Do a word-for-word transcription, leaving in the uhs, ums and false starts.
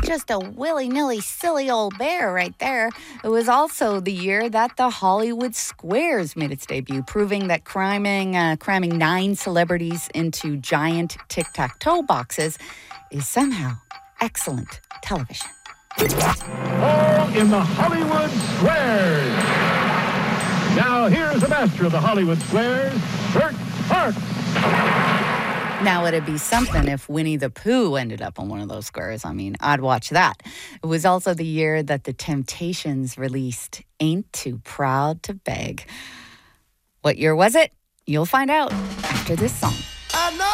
just a willy-nilly silly old bear right there. It was also the year that the Hollywood Squares made its debut, proving that cramming, uh, cramming nine celebrities into giant tic-tac-toe boxes is somehow excellent television. All in the Hollywood Squares. Now here's the master of the Hollywood Squares, Bert Parks. Now, it'd be something if Winnie the Pooh ended up on one of those squares. I mean, I'd watch that. It was also the year that the Temptations released Ain't Too Proud to Beg. What year was it? You'll find out after this song.